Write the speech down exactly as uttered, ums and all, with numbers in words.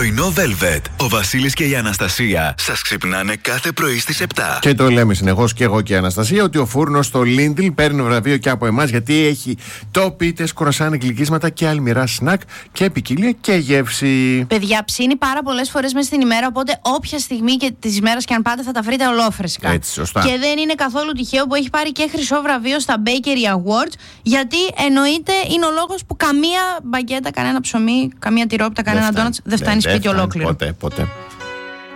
Πρωινό Velvet. Ο Βασίλης και η Αναστασία σας ξυπνάνε κάθε πρωί στις επτά. Και το λέμε συνεχώς και εγώ και η Αναστασία ότι ο φούρνος στο Lidl παίρνει βραβείο και από εμάς, γιατί έχει τόπιτες, κουρασάν, γλυκίσματα και αλμυρά σνακ και ποικιλία και γεύση. Παιδιά, ψήνει πάρα πολλές φορές μέσα στην ημέρα, οπότε όποια στιγμή και της ημέρας και αν πάτε θα τα βρείτε ολόφρεσκα. Έτσι, σωστά. Και δεν είναι καθόλου τυχαίο που έχει πάρει και χρυσό βραβείο στα Bakery Awards, γιατί εννοείται είναι ο λόγος που καμία μπαγκέτα, κανένα ψωμί, καμία τυρόπιτα, κανένα ντόνατς δεν φτάνει σπίτι ολόκληρο. Ποτέ, ποτέ.